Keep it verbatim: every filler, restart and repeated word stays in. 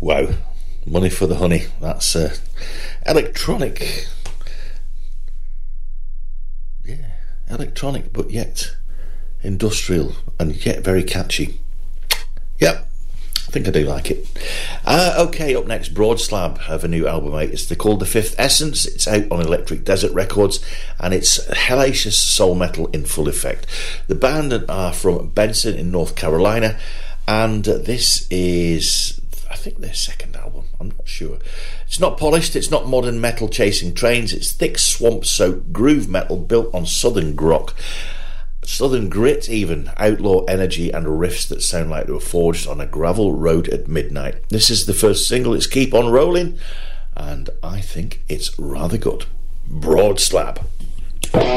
Wow, money for the honey. That's uh, electronic. Yeah, electronic, but yet industrial and yet very catchy. Yep, I think I do like it. Uh, okay, up next, Broad Slab have a new album out. It's called The Fifth Essence. It's out on Electric Desert Records, and it's hellacious soul metal in full effect. The band are from Benson in North Carolina, and this is, I think, their second album. I'm not sure. It's not polished, it's not modern metal chasing trains, it's thick swamp-soaked groove metal built on southern grok, southern grit even, outlaw energy and riffs that sound like they were forged on a gravel road at midnight. This is the first single, it's Keep On Rolling, and I think it's rather good. Broad Slab.